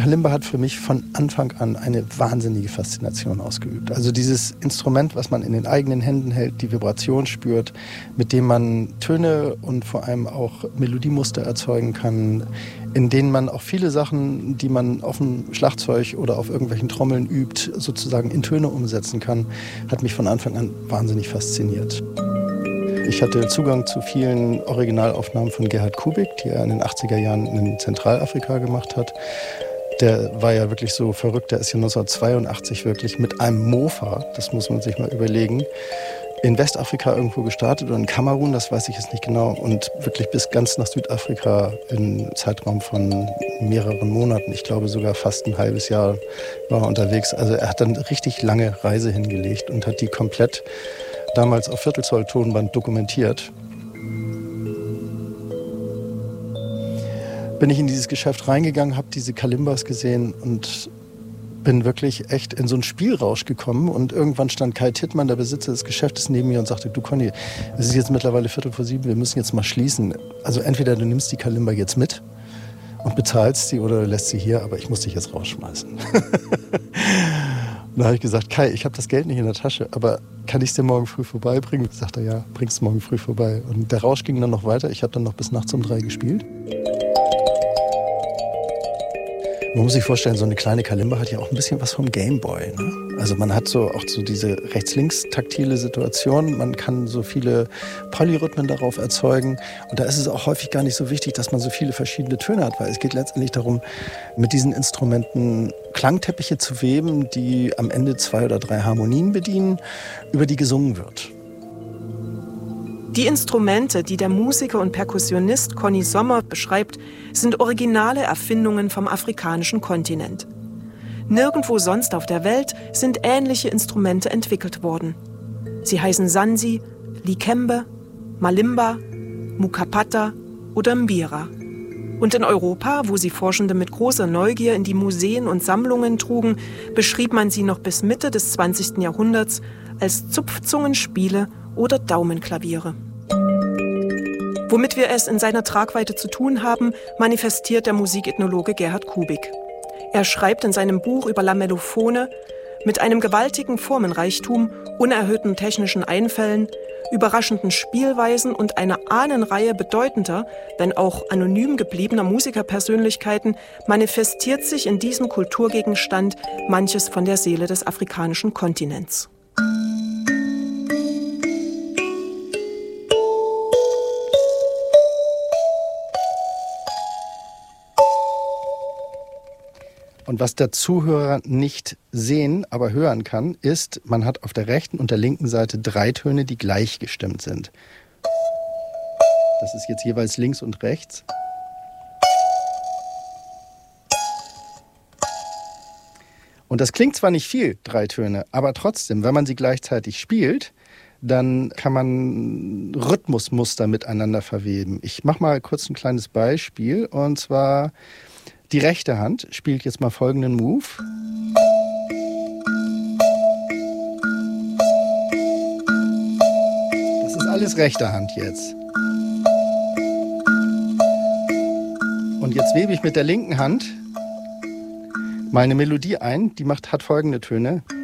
Kalimba hat für mich von Anfang an eine wahnsinnige Faszination ausgeübt. Also dieses Instrument, was man in den eigenen Händen hält, die Vibration spürt, mit dem man Töne und vor allem auch Melodiemuster erzeugen kann, in denen man auch viele Sachen, die man auf dem Schlagzeug oder auf irgendwelchen Trommeln übt, sozusagen in Töne umsetzen kann, hat mich von Anfang an wahnsinnig fasziniert. Ich hatte Zugang zu vielen Originalaufnahmen von Gerhard Kubik, die er in den 80er Jahren in Zentralafrika gemacht hat. Der war ja wirklich so verrückt, der ist ja 1982 wirklich mit einem Mofa, das muss man sich mal überlegen, in Westafrika irgendwo gestartet oder in Kamerun, das weiß ich jetzt nicht genau, und wirklich bis ganz nach Südafrika im Zeitraum von mehreren Monaten, ich glaube sogar fast ein halbes Jahr war er unterwegs. Also er hat dann eine richtig lange Reise hingelegt und hat die komplett damals auf Viertelzoll-Tonband dokumentiert. Bin ich in dieses Geschäft reingegangen, habe diese Kalimbas gesehen und bin wirklich echt in so einen Spielrausch gekommen. Und irgendwann stand Kai Tittmann, der Besitzer des Geschäftes, neben mir und sagte, du Conny, es ist jetzt mittlerweile 6:45, wir müssen jetzt mal schließen. Also entweder du nimmst die Kalimba jetzt mit und bezahlst sie oder lässt sie hier, aber ich muss dich jetzt rausschmeißen. Und da habe ich gesagt, Kai, ich habe das Geld nicht in der Tasche, aber kann ich es dir morgen früh vorbeibringen? Sagt er, ja, bring's morgen früh vorbei. Und der Rausch ging dann noch weiter. Ich habe dann noch bis nachts um 3 gespielt. Man muss sich vorstellen, so eine kleine Kalimba hat ja auch ein bisschen was vom Gameboy, ne? Also man hat so auch so diese rechts-links-taktile Situation. Man kann so viele Polyrhythmen darauf erzeugen. Und da ist es auch häufig gar nicht so wichtig, dass man so viele verschiedene Töne hat, weil es geht letztendlich darum, mit diesen Instrumenten Klangteppiche zu weben, die am Ende 2 oder 3 Harmonien bedienen, über die gesungen wird. Die Instrumente, die der Musiker und Perkussionist Conny Sommer beschreibt, sind originale Erfindungen vom afrikanischen Kontinent. Nirgendwo sonst auf der Welt sind ähnliche Instrumente entwickelt worden. Sie heißen Sansi, Likembe, Malimba, Mukapata oder Mbira. Und in Europa, wo sie Forschende mit großer Neugier in die Museen und Sammlungen trugen, beschrieb man sie noch bis Mitte des 20. Jahrhunderts als Zupfzungenspiele oder Daumenklaviere. Womit wir es in seiner Tragweite zu tun haben, manifestiert der Musikethnologe Gerhard Kubik. Er schreibt in seinem Buch über Lamellophone, mit einem gewaltigen Formenreichtum, unerhöhten technischen Einfällen, überraschenden Spielweisen und einer Ahnenreihe bedeutender, wenn auch anonym gebliebener Musikerpersönlichkeiten manifestiert sich in diesem Kulturgegenstand manches von der Seele des afrikanischen Kontinents. Und was der Zuhörer nicht sehen, aber hören kann, ist, man hat auf der rechten und der linken Seite 3 Töne, die gleich gestimmt sind. Das ist jetzt jeweils links und rechts. Und das klingt zwar nicht viel, 3 Töne, aber trotzdem, wenn man sie gleichzeitig spielt, dann kann man Rhythmusmuster miteinander verweben. Ich mache mal kurz ein kleines Beispiel, und zwar die rechte Hand spielt jetzt mal folgenden Move. Das ist alles rechte Hand jetzt. Und jetzt webe ich mit der linken Hand mal eine Melodie ein, die hat folgende Töne.